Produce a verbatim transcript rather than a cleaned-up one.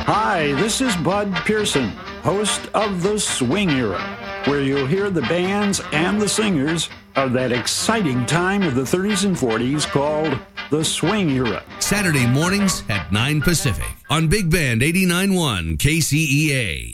Hi, this is Bud Pearson, host of The Swing Era, where you'll hear the bands and the singers of that exciting time of the thirties and forties called The Swing Era. Saturday mornings at nine Pacific on Big Band eighty-nine point one K C E A.